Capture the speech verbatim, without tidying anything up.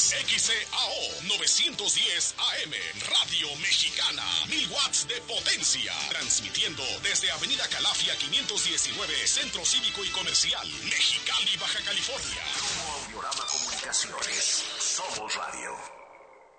es X C A O novecientos diez A M, Radio Mexicana, mil watts de potencia, transmitiendo desde Avenida Calafia quinientos diecinueve, Centro Cívico y Comercial, Mexicali, Baja California. Grupo Audiorama Comunicaciones, somos radio.